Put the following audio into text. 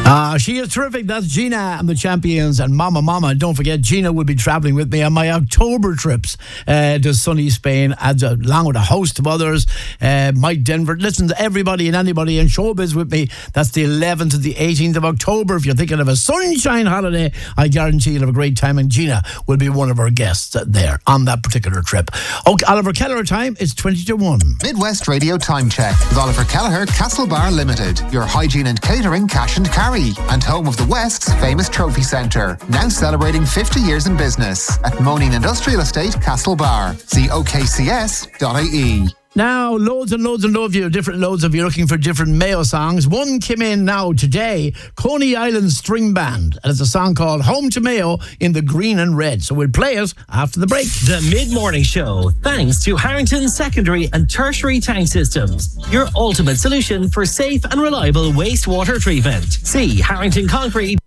She is terrific. That's Gina and the Champions and Mama Mama. Don't forget, Gina will be travelling with me on my October trips to sunny Spain, along with a host of others. Mike Denver. Listen to everybody and anybody in showbiz with me. That's the 11th to the 18th of October. If you're thinking of a sunshine holiday, I guarantee you'll have a great time. And Gina will be one of our guests there on that particular trip. Okay, Oliver Kelleher time is 20 to 1. Midwest Radio Time Check with Oliver Kelleher, Castlebar Limited. Your hygiene and catering cash and carry. And home of the West's famous trophy centre. Now celebrating 50 years in business at Moaning Industrial Estate, Castlebar. See okcs.ie. Now, loads and loads of you, different loads of you looking for different Mayo songs. One came in now today, Coney Island String Band. And it's a song called Home to Mayo in the green and red. So we'll play it after the break. The Mid-Morning Show, thanks to Harrington Secondary and Tertiary Tank Systems. Your ultimate solution for safe and reliable wastewater treatment. See Harrington Concrete.